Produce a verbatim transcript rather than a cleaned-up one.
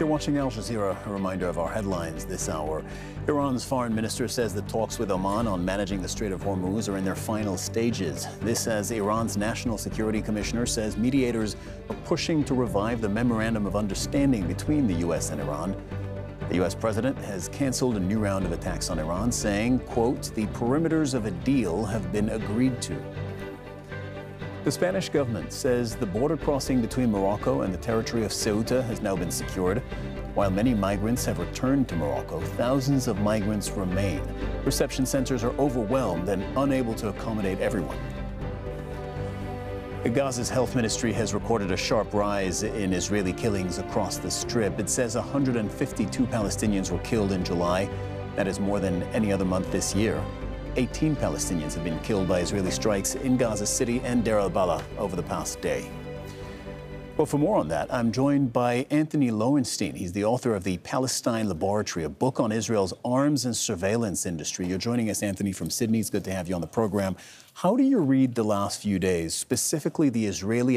You're watching Al Jazeera. A reminder of our headlines this hour. Iran's foreign minister says the talks with Oman on managing the Strait of Hormuz are in their final stages. This as Iran's National Security Commissioner says mediators are pushing to revive the memorandum of understanding between the U S and Iran. The U S president has canceled a new round of attacks on Iran, saying, quote, the perimeters of a deal have been agreed to. The Spanish government says the border crossing between Morocco and the territory of Ceuta has now been secured. While many migrants have returned to Morocco, thousands of migrants remain. Reception centers are overwhelmed and unable to accommodate everyone. Gaza's health ministry has recorded a sharp rise in Israeli killings across the Strip. It says one hundred fifty-two Palestinians were killed in July. That is more than any other month this year. eighteen Palestinians have been killed by Israeli strikes in Gaza City and Deir al-Balah over the past day. Well, for more on that, I'm joined by Anthony Lowenstein. He's the author of The Palestine Laboratory, a book on Israel's arms and surveillance industry. You're joining us, Anthony, from Sydney. It's good to have you on the program. How do you read the last few days, specifically the Israeli